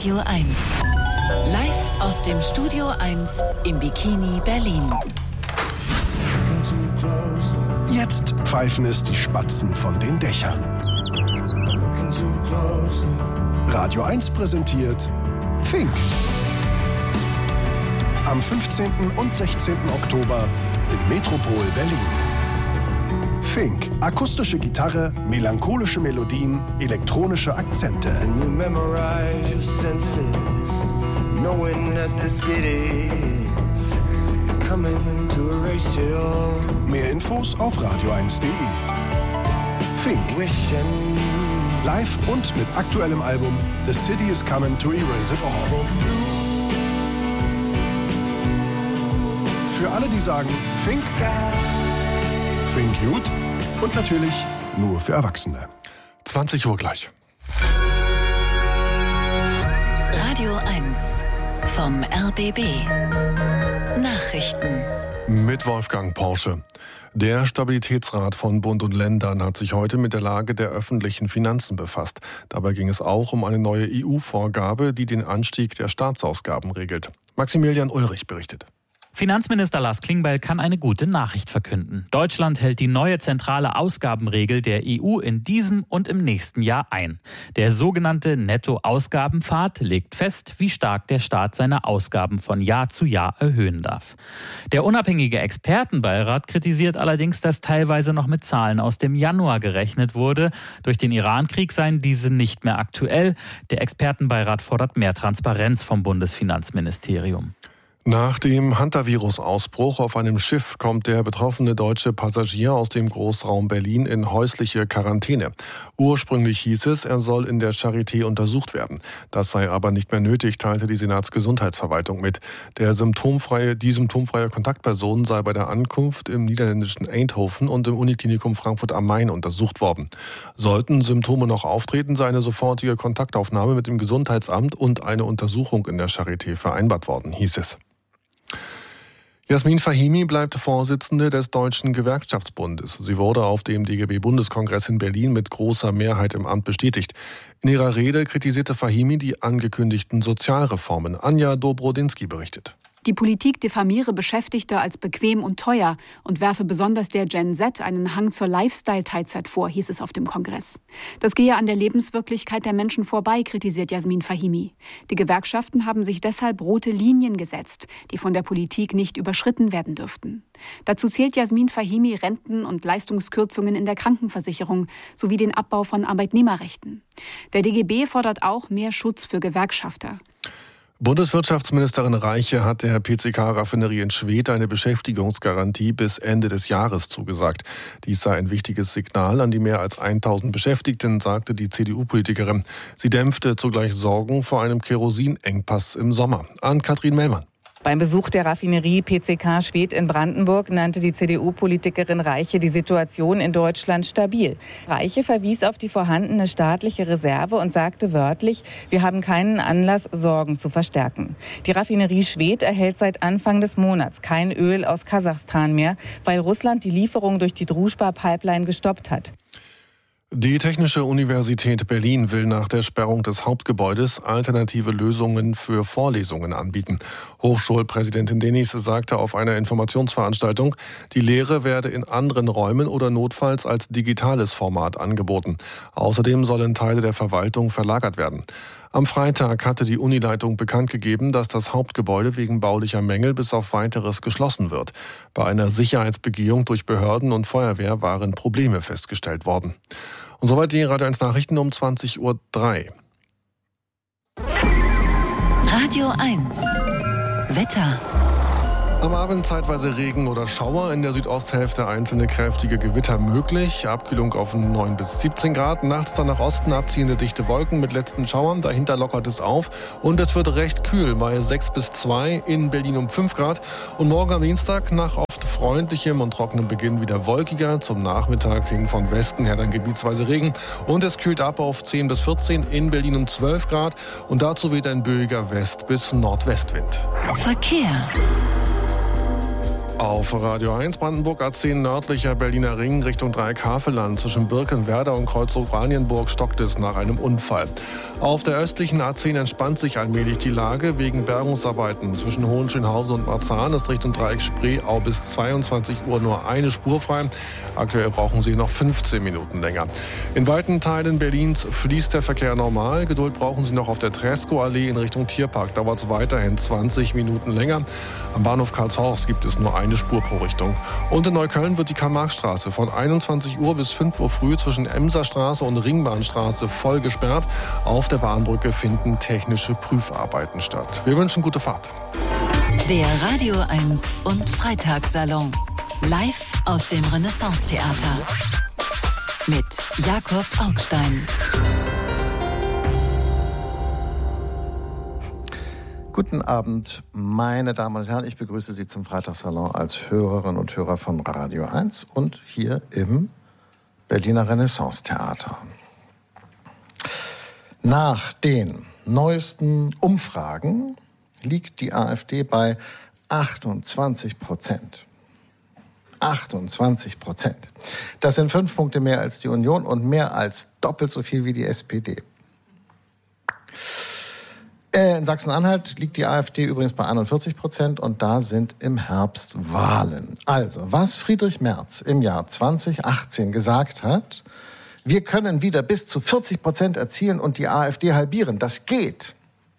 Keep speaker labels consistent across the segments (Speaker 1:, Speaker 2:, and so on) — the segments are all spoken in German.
Speaker 1: Radio 1. Live aus dem Studio 1 im Bikini Berlin.
Speaker 2: Jetzt pfeifen es die Spatzen von den Dächern. Radio 1 präsentiert Fink. Am 15. und 16. Oktober im Metropol Berlin. Fink. Akustische Gitarre, melancholische Melodien, elektronische Akzente. Mehr Infos auf radio1.de. Fink. Live und mit aktuellem Album The City is Coming to Erase It All. Für alle, die sagen Fink, Fink gut und natürlich nur für Erwachsene.
Speaker 3: 20 Uhr gleich.
Speaker 1: Radio 1 vom RBB. Nachrichten.
Speaker 3: Mit Wolfgang Porsche. Der Stabilitätsrat von Bund und Ländern hat sich heute mit der Lage der öffentlichen Finanzen befasst. Dabei ging es auch um eine neue EU-Vorgabe, die den Anstieg der Staatsausgaben regelt. Maximilian Ulrich berichtet.
Speaker 4: Finanzminister Lars Klingbeil kann eine gute Nachricht verkünden. Deutschland hält die neue zentrale Ausgabenregel der EU in diesem und im nächsten Jahr ein. Der sogenannte Nettoausgabenpfad legt fest, wie stark der Staat seine Ausgaben von Jahr zu Jahr erhöhen darf. Der unabhängige Expertenbeirat kritisiert allerdings, dass teilweise noch mit Zahlen aus dem Januar gerechnet wurde. Durch den Irankrieg seien diese nicht mehr aktuell. Der Expertenbeirat fordert mehr Transparenz vom Bundesfinanzministerium.
Speaker 3: Nach dem Hantavirus-Ausbruch auf einem Schiff kommt der betroffene deutsche Passagier aus dem Großraum Berlin in häusliche Quarantäne. Ursprünglich hieß es, er soll in der Charité untersucht werden. Das sei aber nicht mehr nötig, teilte die Senatsgesundheitsverwaltung mit. Die symptomfreie Kontaktperson sei bei der Ankunft im niederländischen Eindhoven und im Uniklinikum Frankfurt am Main untersucht worden. Sollten Symptome noch auftreten, sei eine sofortige Kontaktaufnahme mit dem Gesundheitsamt und eine Untersuchung in der Charité vereinbart worden, hieß es. Jasmin Fahimi bleibt Vorsitzende des Deutschen Gewerkschaftsbundes. Sie wurde auf dem DGB-Bundeskongress in Berlin mit großer Mehrheit im Amt bestätigt. In ihrer Rede kritisierte Fahimi die angekündigten Sozialreformen. Anja Dobrodinsky berichtet.
Speaker 5: Die Politik diffamiere Beschäftigte als bequem und teuer und werfe besonders der Gen Z einen Hang zur Lifestyle-Teilzeit vor, hieß es auf dem Kongress. Das gehe an der Lebenswirklichkeit der Menschen vorbei, kritisiert Jasmin Fahimi. Die Gewerkschaften haben sich deshalb rote Linien gesetzt, die von der Politik nicht überschritten werden dürften. Dazu zählt Jasmin Fahimi Renten- und Leistungskürzungen in der Krankenversicherung sowie den Abbau von Arbeitnehmerrechten. Der DGB fordert auch mehr Schutz für Gewerkschafter.
Speaker 3: Bundeswirtschaftsministerin Reiche hat der PCK-Raffinerie in Schwedt eine Beschäftigungsgarantie bis Ende des Jahres zugesagt. Dies sei ein wichtiges Signal an die mehr als 1000 Beschäftigten, sagte die CDU-Politikerin. Sie dämpfte zugleich Sorgen vor einem Kerosinengpass im Sommer. Ann-Kathrin Mellmann.
Speaker 6: Beim Besuch der Raffinerie PCK Schwedt in Brandenburg nannte die CDU-Politikerin Reiche die Situation in Deutschland stabil. Reiche verwies auf die vorhandene staatliche Reserve und sagte wörtlich, wir haben keinen Anlass, Sorgen zu verstärken. Die Raffinerie Schwedt erhält seit Anfang des Monats kein Öl aus Kasachstan mehr, weil Russland die Lieferung durch die Družba-Pipeline gestoppt hat.
Speaker 3: Die Technische Universität Berlin will nach der Sperrung des Hauptgebäudes alternative Lösungen für Vorlesungen anbieten. Hochschulpräsidentin Denis sagte auf einer Informationsveranstaltung, die Lehre werde in anderen Räumen oder notfalls als digitales Format angeboten. Außerdem sollen Teile der Verwaltung verlagert werden. Am Freitag hatte die Unileitung bekannt gegeben, dass das Hauptgebäude wegen baulicher Mängel bis auf Weiteres geschlossen wird. Bei einer Sicherheitsbegehung durch Behörden und Feuerwehr waren Probleme festgestellt worden. Und soweit die Radio 1 Nachrichten um 20.03 Uhr.
Speaker 1: Radio 1 Wetter.
Speaker 3: Am Abend zeitweise Regen oder Schauer, in der Südosthälfte einzelne kräftige Gewitter möglich. Abkühlung auf 9 bis 17 Grad. Nachts dann nach Osten abziehende dichte Wolken mit letzten Schauern. Dahinter lockert es auf. Und es wird recht kühl bei 6 bis 2, in Berlin um 5 Grad. Und morgen am Dienstag nach oft freundlichem und trockenem Beginn wieder wolkiger. Zum Nachmittag hin von Westen her dann gebietsweise Regen. Und es kühlt ab auf 10 bis 14, in Berlin um 12 Grad. Und dazu weht ein böiger West- bis Nordwestwind.
Speaker 1: Verkehr.
Speaker 3: Auf Radio 1 Brandenburg A10 nördlicher Berliner Ring Richtung Dreieck-Havelland. Zwischen Birkenwerder und Kreuzhof-Oranienburg stockt es nach einem Unfall. Auf der östlichen A10 entspannt sich allmählich die Lage wegen Bergungsarbeiten. Zwischen Hohenschönhausen und Marzahn ist Richtung Dreieck Spreeau bis 22 Uhr nur eine Spur frei. Aktuell brauchen Sie noch 15 Minuten länger. In weiten Teilen Berlins fließt der Verkehr normal. Geduld brauchen Sie noch auf der Tresco-Allee in Richtung Tierpark. Dauert es weiterhin 20 Minuten länger. Am Bahnhof Karlshorst gibt es nur eine Spur pro Richtung. Und in Neukölln wird die Karl-Marx-Straße von 21 Uhr bis 5 Uhr früh zwischen Emserstraße und Ringbahnstraße voll gesperrt. Auf der Bahnbrücke finden technische Prüfarbeiten statt. Wir wünschen gute Fahrt.
Speaker 1: Der Radio 1 und Freitagssalon. Live aus dem Renaissance-Theater. Mit Jakob Augstein.
Speaker 7: Guten Abend, meine Damen und Herren. Ich begrüße Sie zum Freitagssalon als Hörerinnen und Hörer von Radio 1 und hier im Berliner Renaissance-Theater. Nach den neuesten Umfragen liegt die AfD bei 28%. 28%. Das sind 5 Punkte mehr als die Union und mehr als doppelt so viel wie die SPD. In Sachsen-Anhalt liegt die AfD übrigens bei 41% und da sind im Herbst Wahlen. Also, was Friedrich Merz im Jahr 2018 gesagt hat, wir können wieder bis zu 40% erzielen und die AfD halbieren, das geht.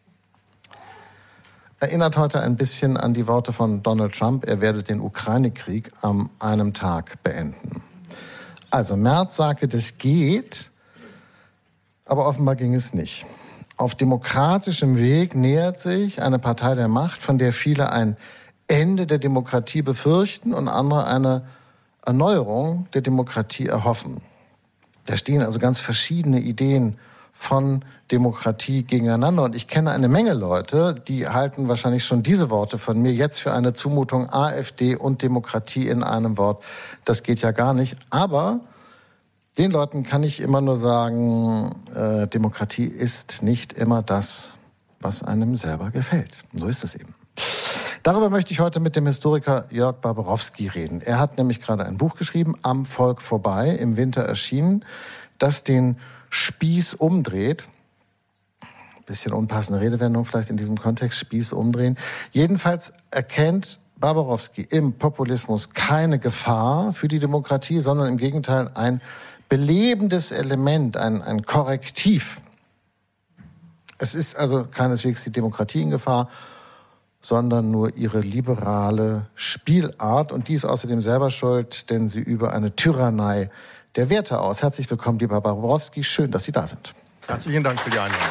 Speaker 7: Erinnert heute ein bisschen an die Worte von Donald Trump, er werde den Ukraine-Krieg an einem Tag beenden. Also Merz sagte, das geht, aber offenbar ging es nicht. Auf demokratischem Weg nähert sich eine Partei der Macht, von der viele ein Ende der Demokratie befürchten und andere eine Erneuerung der Demokratie erhoffen. Da stehen also ganz verschiedene Ideen von Demokratie gegeneinander. Und ich kenne eine Menge Leute, die halten wahrscheinlich schon diese Worte von mir jetzt für eine Zumutung, AfD und Demokratie in einem Wort. Das geht ja gar nicht. Aber den Leuten kann ich immer nur sagen, Demokratie ist nicht immer das, was einem selber gefällt. So ist es eben. Darüber möchte ich heute mit dem Historiker Jörg Barbarowski reden. Er hat nämlich gerade ein Buch geschrieben, Am Volk vorbei, im Winter erschienen, das den Spieß umdreht. Bisschen unpassende Redewendung vielleicht in diesem Kontext, Spieß umdrehen. Jedenfalls erkennt Barbarowski im Populismus keine Gefahr für die Demokratie, sondern im Gegenteil ein belebendes Element, ein Korrektiv. Es ist also keineswegs die Demokratie in Gefahr, sondern nur ihre liberale Spielart. Und die ist außerdem selber schuld, denn sie übe eine Tyrannei der Werte aus. Herzlich willkommen, lieber Barbarowski. Schön, dass Sie da sind.
Speaker 8: Herzlichen Dank für die Einladung.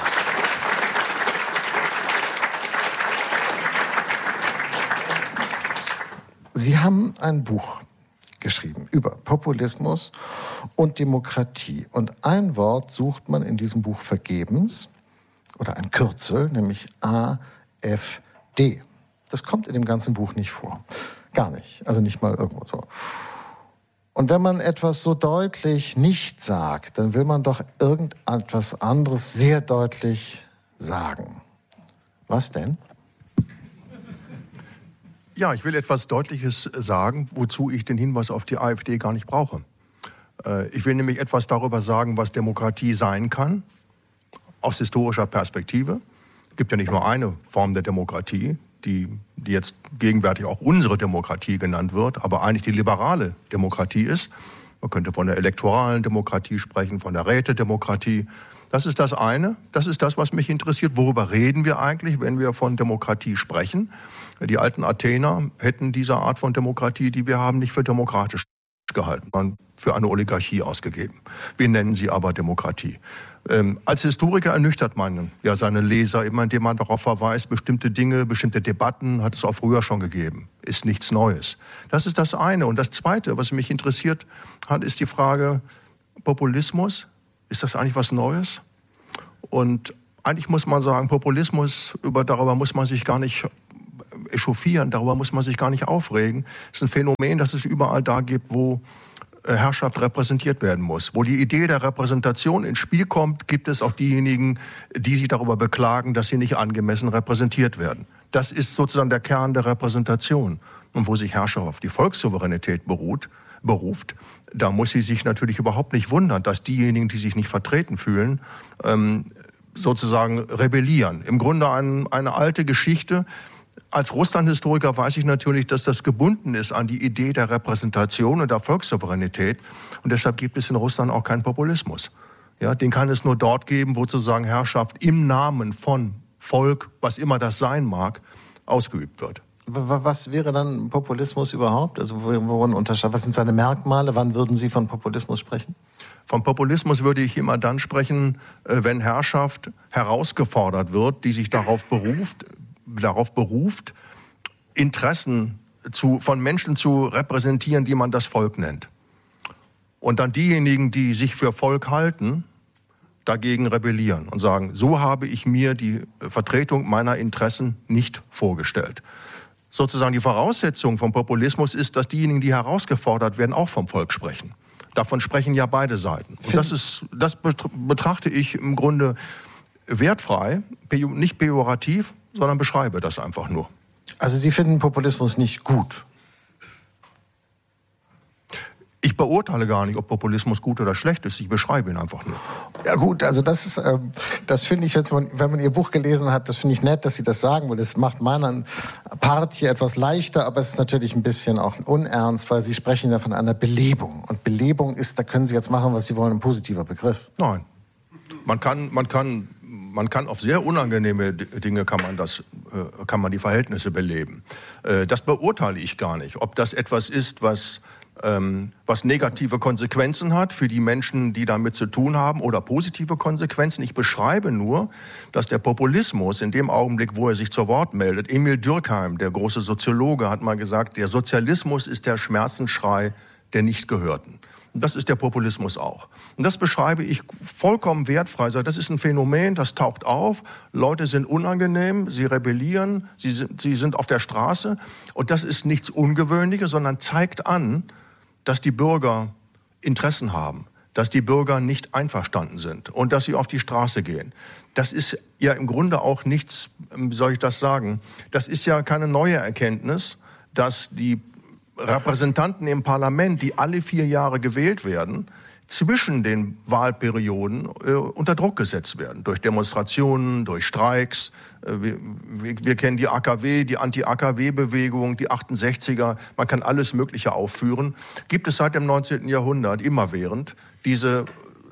Speaker 7: Sie haben ein Buch geschrieben über Populismus und Demokratie. Und ein Wort sucht man in diesem Buch vergebens, oder ein Kürzel, nämlich AfD. Das kommt in dem ganzen Buch nicht vor. Gar nicht. Also nicht mal irgendwo so. Und wenn man etwas so deutlich nicht sagt, dann will man doch irgendetwas anderes sehr deutlich sagen. Was denn?
Speaker 8: Ja, ich will etwas Deutliches sagen, wozu ich den Hinweis auf die AfD gar nicht brauche. Ich will nämlich etwas darüber sagen, was Demokratie sein kann, aus historischer Perspektive. Es gibt ja nicht nur eine Form der Demokratie, die jetzt gegenwärtig auch unsere Demokratie genannt wird, aber eigentlich die liberale Demokratie ist. Man könnte von der elektoralen Demokratie sprechen, von der Rätedemokratie. Das ist das eine, das ist das, was mich interessiert. Worüber reden wir eigentlich, wenn wir von Demokratie sprechen? Die alten Athener hätten diese Art von Demokratie, die wir haben, nicht für demokratisch gehalten, sondern für eine Oligarchie ausgegeben. Wir nennen sie aber Demokratie. Als Historiker ernüchtert man ja seine Leser immer, indem man darauf verweist, bestimmte Dinge, bestimmte Debatten hat es auch früher schon gegeben. Ist nichts Neues. Das ist das eine. Und das Zweite, was mich interessiert hat, ist die Frage, Populismus, ist das eigentlich was Neues? Und eigentlich muss man sagen, Populismus, darüber muss man sich gar nicht echauffieren, darüber muss man sich gar nicht aufregen. Es ist ein Phänomen, das es überall da gibt, wo Herrschaft repräsentiert werden muss. Wo die Idee der Repräsentation ins Spiel kommt, gibt es auch diejenigen, die sich darüber beklagen, dass sie nicht angemessen repräsentiert werden. Das ist sozusagen der Kern der Repräsentation. und wo sich Herrschaft auf die Volkssouveränität beruft, da muss sie sich natürlich überhaupt nicht wundern, dass diejenigen, die sich nicht vertreten fühlen, sozusagen rebellieren. Im Grunde eine alte Geschichte. Als Russland-Historiker weiß ich natürlich, dass das gebunden ist an die Idee der Repräsentation und der Volkssouveränität. Und deshalb gibt es in Russland auch keinen Populismus. Ja, den kann es nur dort geben, wo sozusagen Herrschaft im Namen von Volk, was immer das sein mag, ausgeübt wird.
Speaker 7: Was wäre dann Populismus überhaupt? Also was sind seine Merkmale? Wann würden Sie von Populismus sprechen?
Speaker 8: Von Populismus würde ich immer dann sprechen, wenn Herrschaft herausgefordert wird, die sich darauf beruft, Interessen von Menschen zu repräsentieren, die man das Volk nennt. Und dann diejenigen, die sich für Volk halten, dagegen rebellieren und sagen, so habe ich mir die Vertretung meiner Interessen nicht vorgestellt. Sozusagen die Voraussetzung vom Populismus ist, dass diejenigen, die herausgefordert werden, auch vom Volk sprechen. Davon sprechen ja beide Seiten. Und das betrachte ich im Grunde wertfrei, nicht pejorativ, sondern beschreibe das einfach nur.
Speaker 7: Also Sie finden Populismus nicht gut?
Speaker 8: Ich beurteile gar nicht, ob Populismus gut oder schlecht ist. Ich beschreibe ihn einfach nur.
Speaker 7: Ja gut, also das finde ich, wenn man Ihr Buch gelesen hat, das finde ich nett, dass Sie das sagen, weil das macht meinen Part hier etwas leichter, aber es ist natürlich ein bisschen auch unernst, weil Sie sprechen ja von einer Belebung. Und Belebung ist, da können Sie jetzt machen, was Sie wollen, ein positiver Begriff.
Speaker 8: Nein. Man kann auf sehr unangenehme Dinge kann man die Verhältnisse beleben. Das beurteile ich gar nicht. Ob das etwas ist, was negative Konsequenzen hat für die Menschen, die damit zu tun haben, oder positive Konsequenzen. Ich beschreibe nur, dass der Populismus in dem Augenblick, wo er sich zu Wort meldet, Emil Durkheim, der große Soziologe, hat mal gesagt, der Sozialismus ist der Schmerzensschrei der Nichtgehörten. Und das ist der Populismus auch. Und das beschreibe ich vollkommen wertfrei. Das ist ein Phänomen, das taucht auf. Leute sind unangenehm, sie rebellieren, sie sind auf der Straße. Und das ist nichts Ungewöhnliches, sondern zeigt an, dass die Bürger Interessen haben, dass die Bürger nicht einverstanden sind und dass sie auf die Straße gehen. Das ist ja im Grunde auch nichts, wie soll ich das sagen, das ist ja keine neue Erkenntnis, dass die Repräsentanten im Parlament, die alle 4 Jahre gewählt werden, zwischen den Wahlperioden unter Druck gesetzt werden. Durch Demonstrationen, durch Streiks. Wir kennen die AKW, die Anti-AKW-Bewegung, die 68er. Man kann alles Mögliche aufführen. Gibt es seit dem 19. Jahrhundert immerwährend dieser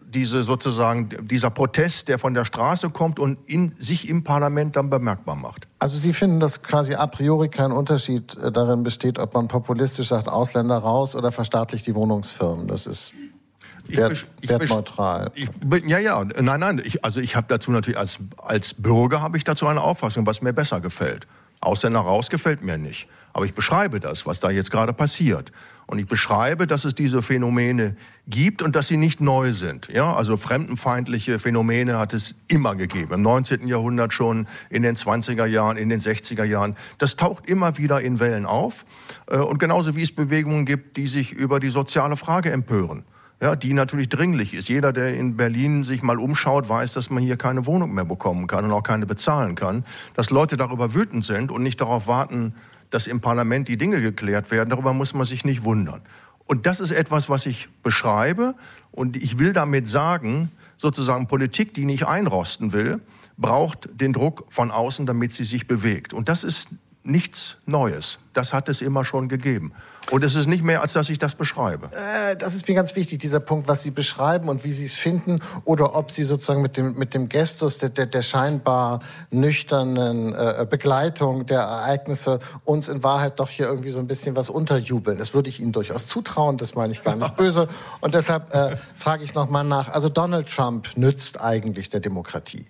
Speaker 8: Protest, der von der Straße kommt und sich im Parlament dann bemerkbar macht.
Speaker 7: Also Sie finden, dass quasi a priori kein Unterschied darin besteht, ob man populistisch sagt, Ausländer raus oder verstaatlicht die Wohnungsfirmen. Das ist wertneutral.
Speaker 8: Nein. Ich habe dazu natürlich als Bürger habe ich dazu eine Auffassung, was mir besser gefällt. Ausländer raus gefällt mir nicht. Aber ich beschreibe das, was da jetzt gerade passiert. Und ich beschreibe, dass es diese Phänomene gibt und dass sie nicht neu sind. Ja, also fremdenfeindliche Phänomene hat es immer gegeben. Im 19. Jahrhundert schon, in den 20er Jahren, in den 60er Jahren. Das taucht immer wieder in Wellen auf. Und genauso wie es Bewegungen gibt, die sich über die soziale Frage empören. Ja, die natürlich dringlich ist. Jeder, der in Berlin sich mal umschaut, weiß, dass man hier keine Wohnung mehr bekommen kann und auch keine bezahlen kann. Dass Leute darüber wütend sind und nicht darauf warten, dass im Parlament die Dinge geklärt werden, darüber muss man sich nicht wundern. Und das ist etwas, was ich beschreibe. Und ich will damit sagen, sozusagen Politik, die nicht einrosten will, braucht den Druck von außen, damit sie sich bewegt. Und das ist nichts Neues. Das hat es immer schon gegeben. Und es ist nicht mehr, als dass ich das beschreibe.
Speaker 7: Das ist mir ganz wichtig, dieser Punkt, was Sie beschreiben und wie Sie es finden. Oder ob Sie sozusagen mit dem Gestus der scheinbar nüchternen Begleitung der Ereignisse uns in Wahrheit doch hier irgendwie so ein bisschen was unterjubeln. Das würde ich Ihnen durchaus zutrauen, das meine ich gar nicht böse. Und deshalb frage ich noch mal nach. Also Donald Trump nützt eigentlich der Demokratie?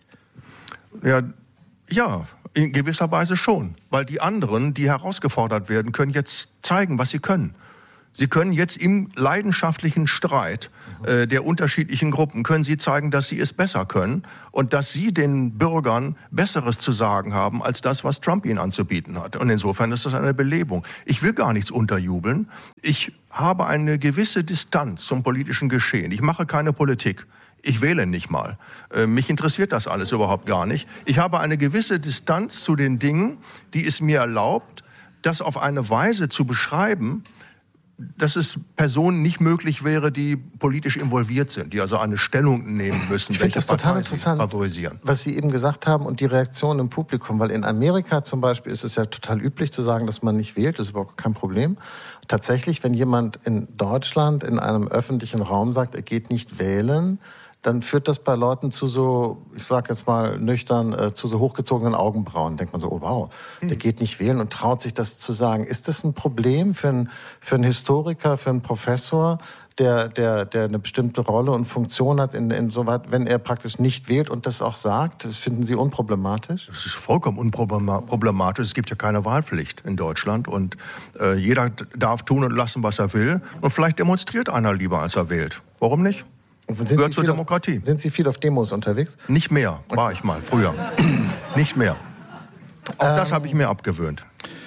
Speaker 7: Ja. In gewisser Weise schon, weil die anderen, die herausgefordert werden, können jetzt zeigen, was sie können. Sie können jetzt im leidenschaftlichen Streit der unterschiedlichen Gruppen, können sie zeigen, dass sie es besser können und dass sie den Bürgern Besseres zu sagen haben, als das, was Trump ihnen anzubieten hat. Und insofern ist das eine Belebung. Ich will gar nichts unterjubeln. Ich habe eine gewisse Distanz zum politischen Geschehen. Ich mache keine Politik. Ich wähle nicht mal. Mich interessiert das alles überhaupt gar nicht. Ich habe eine gewisse Distanz zu den Dingen, die es mir erlaubt,
Speaker 8: das auf eine Weise zu beschreiben, dass es Personen nicht möglich wäre, die politisch involviert sind, die also eine Stellung nehmen müssen,
Speaker 7: ich
Speaker 8: welche
Speaker 7: das total
Speaker 8: Partei sie favorisieren.
Speaker 7: Was Sie eben gesagt haben und die Reaktion im Publikum, weil in Amerika zum Beispiel ist es ja total üblich zu sagen, dass man nicht wählt, das ist überhaupt kein Problem. Tatsächlich, wenn jemand in Deutschland in einem öffentlichen Raum sagt, er geht nicht wählen, dann führt das bei Leuten zu so, ich sage jetzt mal nüchtern, zu so hochgezogenen Augenbrauen. Denkt man so, oh wow, der geht nicht wählen und traut sich das zu sagen. Ist das ein Problem für einen Historiker, für einen Professor, der eine bestimmte Rolle und Funktion hat, insoweit, wenn er praktisch nicht wählt und das auch sagt? Das finden Sie unproblematisch?
Speaker 8: Das ist vollkommen unproblematisch. Es gibt ja keine Wahlpflicht in Deutschland und jeder darf tun und lassen, was er will. Und vielleicht demonstriert einer lieber, als er wählt. Warum nicht? Gehört zur Demokratie.
Speaker 7: Sind Sie viel auf Demos unterwegs?
Speaker 8: Nicht mehr, war ich mal, früher. Nicht mehr. Auch das habe ich mir abgewöhnt.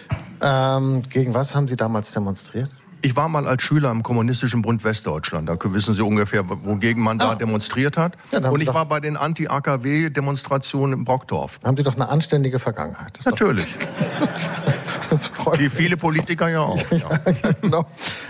Speaker 7: Gegen was haben Sie damals demonstriert?
Speaker 8: Ich war mal als Schüler im Kommunistischen Bund Westdeutschland. Da wissen Sie ungefähr, wogegen man da demonstriert hat. Ja, und ich war bei den Anti-AKW-Demonstrationen in Brockdorf.
Speaker 7: Haben Sie doch eine anständige Vergangenheit.
Speaker 8: Natürlich. Das freut mich. Wie viele Politiker ja auch. Ja.
Speaker 7: Genau.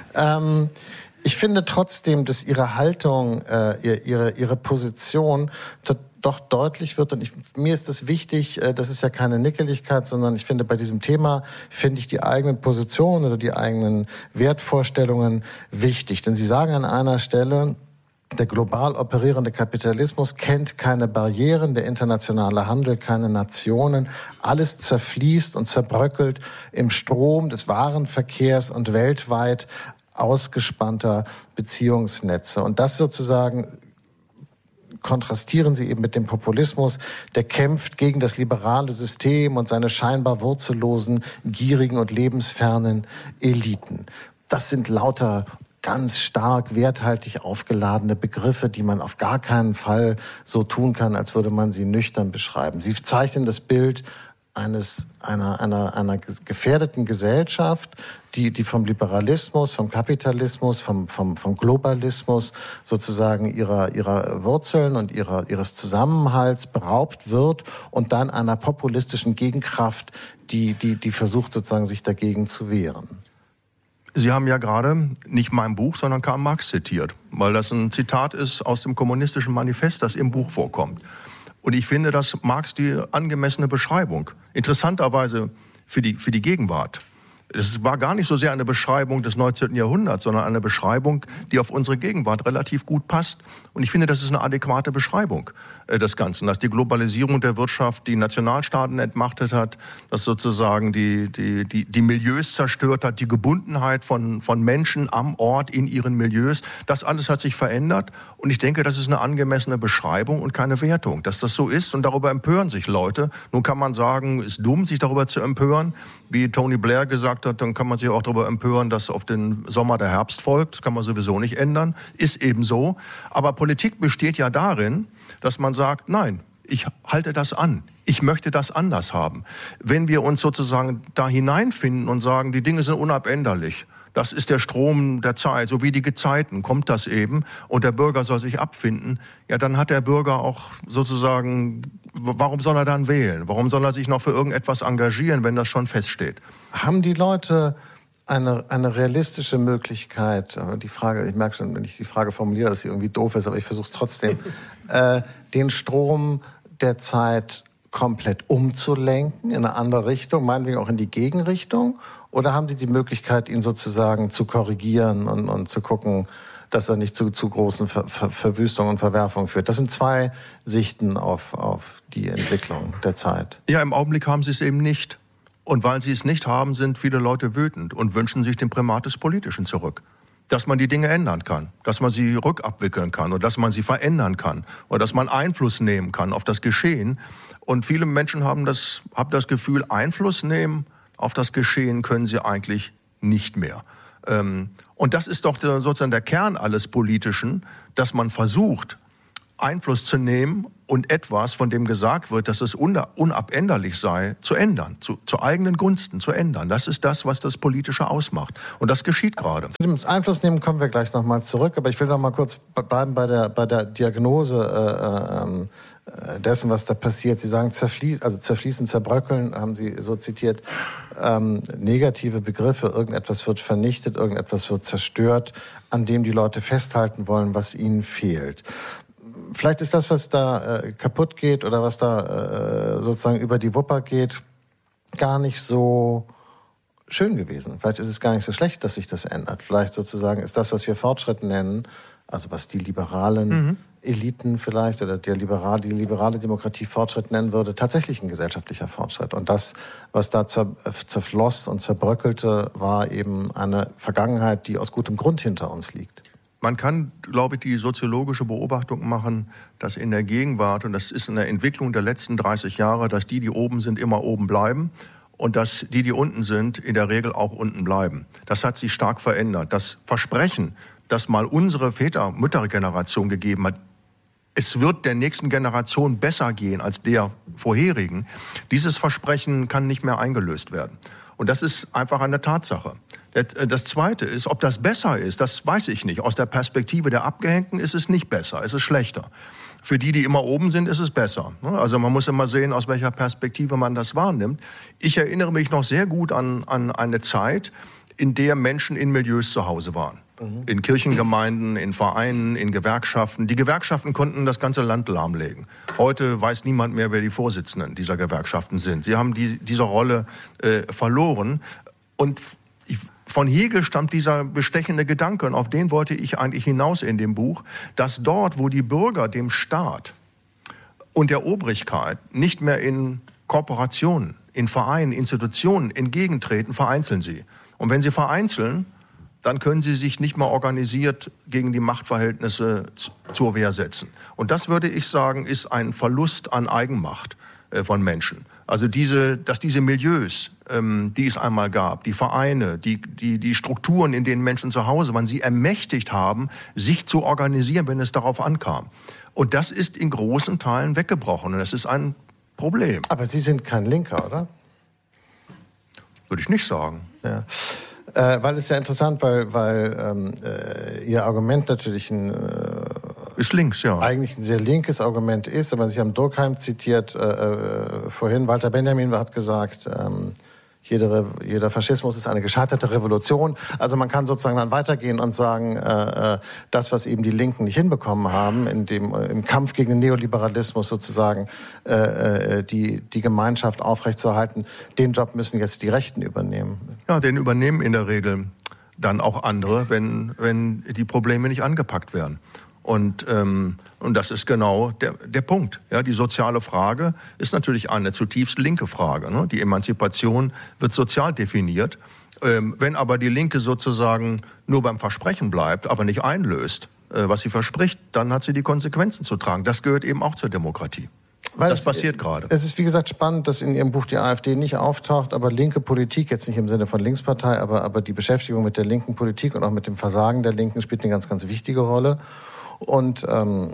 Speaker 7: Ich finde trotzdem, dass Ihre Haltung, Ihre Position doch deutlich wird. Und mir ist das wichtig, das ist ja keine Nickeligkeit, sondern ich finde, bei diesem Thema finde ich die eigenen Positionen oder die eigenen Wertvorstellungen wichtig. Denn Sie sagen an einer Stelle, der global operierende Kapitalismus kennt keine Barrieren, der internationale Handel keine Nationen. Alles zerfließt und zerbröckelt im Strom des Warenverkehrs und weltweit ausgespannter Beziehungsnetze. Und das sozusagen kontrastieren Sie eben mit dem Populismus, der kämpft gegen das liberale System und seine scheinbar wurzellosen, gierigen und lebensfernen Eliten. Das sind lauter ganz stark werthaltig aufgeladene Begriffe, die man auf gar keinen Fall so tun kann, als würde man sie nüchtern beschreiben. Sie zeichnen das Bild einer gefährdeten Gesellschaft, die vom Liberalismus, vom Kapitalismus, vom Globalismus sozusagen ihrer Wurzeln und ihres Zusammenhalts beraubt wird und dann einer populistischen Gegenkraft, die versucht sozusagen sich dagegen zu wehren.
Speaker 8: Sie haben ja gerade nicht mein Buch, sondern Karl Marx zitiert, weil das ein Zitat ist aus dem Kommunistischen Manifest, das im Buch vorkommt. Und ich finde, dass Marx die angemessene Beschreibung, interessanterweise für die Gegenwart. Es war gar nicht so sehr eine Beschreibung des 19. Jahrhunderts, sondern eine Beschreibung, die auf unsere Gegenwart relativ gut passt. Und ich finde, das ist eine adäquate Beschreibung des Ganzen, dass die Globalisierung der Wirtschaft die Nationalstaaten entmachtet hat, dass sozusagen die Milieus zerstört hat, die Gebundenheit von Menschen am Ort in ihren Milieus. Das alles hat sich verändert. Und ich denke, das ist eine angemessene Beschreibung und keine Wertung, dass das so ist. Und darüber empören sich Leute. Nun kann man sagen, es ist dumm, sich darüber zu empören, wie Tony Blair gesagt hat, dann kann man sich auch darüber empören, dass auf den Sommer der Herbst folgt. Das kann man sowieso nicht ändern. Ist eben so. Aber Politik besteht ja darin, dass man sagt, nein, ich halte das an. Ich möchte das anders haben. Wenn wir uns sozusagen da hineinfinden und sagen, die Dinge sind unabänderlich, das ist der Strom der Zeit, so wie die Gezeiten, kommt das eben und der Bürger soll sich abfinden, ja, dann hat der Bürger auch sozusagen, warum soll er dann wählen? Warum soll er sich noch für irgendetwas engagieren, wenn das schon feststeht?
Speaker 7: Haben die Leute eine realistische Möglichkeit, die Frage, ich merke schon, wenn ich die Frage formuliere, dass sie irgendwie doof ist, aber ich versuche es trotzdem, den Strom der Zeit komplett umzulenken in eine andere Richtung, meinetwegen auch in die Gegenrichtung? Oder haben Sie die Möglichkeit, ihn sozusagen zu korrigieren und zu gucken, dass er nicht zu großen Verwüstungen und Verwerfungen führt? Das sind zwei Sichten auf die Entwicklung der Zeit.
Speaker 8: Ja, im Augenblick haben Sie es eben nicht. Und weil Sie es nicht haben, sind viele Leute wütend und wünschen sich den Primat des Politischen zurück. Dass man die Dinge ändern kann, dass man sie rückabwickeln kann und dass man sie verändern kann oder dass man Einfluss nehmen kann auf das Geschehen. Und viele Menschen haben das Gefühl, Einfluss nehmen auf das Geschehen können sie eigentlich nicht mehr. Und das ist doch sozusagen der Kern alles Politischen, dass man versucht, Einfluss zu nehmen und etwas, von dem gesagt wird, dass es unabänderlich sei, zu ändern, zu eigenen Gunsten zu ändern. Das ist das, was das Politische ausmacht. Und das geschieht gerade.
Speaker 7: Zu dem Einfluss nehmen kommen wir gleich nochmal zurück, aber ich will noch mal kurz bleiben bei der Diagnose dessen, was da passiert. Sie sagen zerfließen, zerbröckeln, haben Sie so zitiert, negative Begriffe, irgendetwas wird vernichtet, irgendetwas wird zerstört, an dem die Leute festhalten wollen, was ihnen fehlt. Vielleicht ist das, was da kaputt geht oder was da sozusagen über die Wupper geht, gar nicht so schön gewesen. Vielleicht ist es gar nicht so schlecht, dass sich das ändert. Vielleicht sozusagen ist das, was wir Fortschritt nennen, also was die liberalen Eliten vielleicht oder die liberale Demokratie Fortschritt nennen würde, tatsächlich ein gesellschaftlicher Fortschritt. Und das, was da zerfloss und zerbröckelte, war eben eine Vergangenheit, die aus gutem Grund hinter uns liegt.
Speaker 8: Man kann, glaube ich, die soziologische Beobachtung machen, dass in der Gegenwart, und das ist in der Entwicklung der letzten 30 Jahre, dass die oben sind, immer oben bleiben und dass die unten sind, in der Regel auch unten bleiben. Das hat sich stark verändert. Das Versprechen, das mal unsere Müttergeneration gegeben hat, es wird der nächsten Generation besser gehen als der vorherigen, dieses Versprechen kann nicht mehr eingelöst werden. Und das ist einfach eine Tatsache. Das Zweite ist, ob das besser ist, das weiß ich nicht. Aus der Perspektive der Abgehängten ist es nicht besser, es ist schlechter. Für die immer oben sind, ist es besser. Also man muss immer sehen, aus welcher Perspektive man das wahrnimmt. Ich erinnere mich noch sehr gut an eine Zeit, in der Menschen in Milieus zu Hause waren. In Kirchengemeinden, in Vereinen, in Gewerkschaften. Die Gewerkschaften konnten das ganze Land lahmlegen. Heute weiß niemand mehr, wer die Vorsitzenden dieser Gewerkschaften sind. Sie haben diese Rolle verloren. Und von Hegel stammt dieser bestechende Gedanke, und auf den wollte ich eigentlich hinaus in dem Buch, dass dort, wo die Bürger dem Staat und der Obrigkeit nicht mehr in Korporationen, in Vereinen, Institutionen entgegentreten, vereinzeln sie. Und wenn sie vereinzeln, dann können sie sich nicht mehr organisiert gegen die Machtverhältnisse zur Wehr setzen. Und das, würde ich sagen, ist ein Verlust an Eigenmacht von Menschen. Also dass diese Milieus, die es einmal gab, die Vereine, die Strukturen, in denen Menschen zu Hause waren, sie ermächtigt haben, sich zu organisieren, wenn es darauf ankam. Und das ist in großen Teilen weggebrochen. Und das ist ein Problem.
Speaker 7: Aber Sie sind kein Linker, oder?
Speaker 8: Würde ich nicht sagen.
Speaker 7: Ja. Weil es ja interessant, weil Ihr Argument natürlich
Speaker 8: ist links, ja.
Speaker 7: Eigentlich ein sehr linkes Argument ist, aber Sie haben Durkheim zitiert vorhin. Walter Benjamin hat gesagt, jeder Faschismus ist eine gescheiterte Revolution. Also man kann sozusagen dann weitergehen und sagen, das, was eben die Linken nicht hinbekommen haben, im Kampf gegen den Neoliberalismus sozusagen die Gemeinschaft aufrechtzuerhalten, den Job müssen jetzt die Rechten übernehmen.
Speaker 8: Ja, den übernehmen in der Regel dann auch andere, wenn die Probleme nicht angepackt werden. Und das ist genau der Punkt. Ja, die soziale Frage ist natürlich eine zutiefst linke Frage. Ne? Die Emanzipation wird sozial definiert. Wenn aber die Linke sozusagen nur beim Versprechen bleibt, aber nicht einlöst, was sie verspricht, dann hat sie die Konsequenzen zu tragen. Das gehört eben auch zur Demokratie. Das passiert gerade.
Speaker 7: Es ist, wie gesagt, spannend, dass in Ihrem Buch die AfD nicht auftaucht, aber linke Politik, jetzt nicht im Sinne von Linkspartei, aber die Beschäftigung mit der linken Politik und auch mit dem Versagen der Linken spielt eine ganz, ganz wichtige Rolle. Und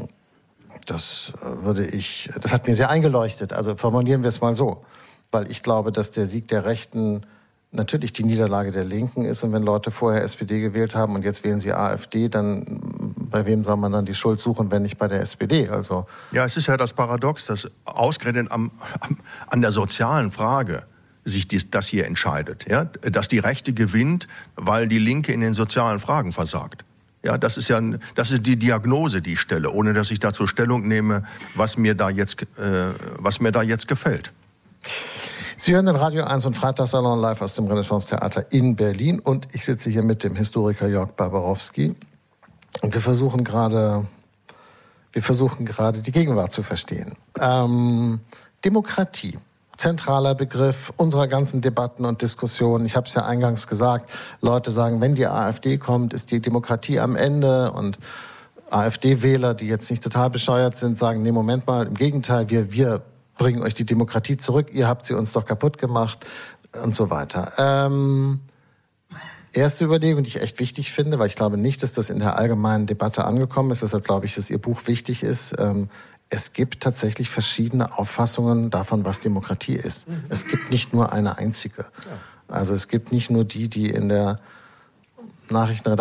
Speaker 7: das hat mir sehr eingeleuchtet. Also formulieren wir es mal so. Weil ich glaube, dass der Sieg der Rechten natürlich die Niederlage der Linken ist. Und wenn Leute vorher SPD gewählt haben und jetzt wählen sie AfD, dann bei wem soll man dann die Schuld suchen, wenn nicht bei der SPD? Also
Speaker 8: ja, es ist ja das Paradox, dass ausgerechnet an der sozialen Frage sich das hier entscheidet. Ja? Dass die Rechte gewinnt, weil die Linke in den sozialen Fragen versagt. Ja, das ist die Diagnose, die ich stelle, ohne dass ich dazu Stellung nehme, was mir da jetzt gefällt.
Speaker 7: Sie hören den Radio 1 und Freitagssalon live aus dem Renaissance-Theater in Berlin. Und ich sitze hier mit dem Historiker Jörg Barbarowski. Und wir versuchen gerade die Gegenwart zu verstehen. Demokratie. Zentraler Begriff unserer ganzen Debatten und Diskussionen. Ich habe es ja eingangs gesagt, Leute sagen, wenn die AfD kommt, ist die Demokratie am Ende. Und AfD-Wähler, die jetzt nicht total bescheuert sind, sagen, nee, Moment mal, im Gegenteil, wir bringen euch die Demokratie zurück, ihr habt sie uns doch kaputt gemacht und so weiter. Erste Überlegung, die ich echt wichtig finde, weil ich glaube nicht, dass das in der allgemeinen Debatte angekommen ist, deshalb glaube ich, dass Ihr Buch wichtig ist. Es gibt tatsächlich verschiedene Auffassungen davon, was Demokratie ist. Es gibt nicht nur eine einzige. Also es gibt nicht nur die in der Nachrichtenredaktion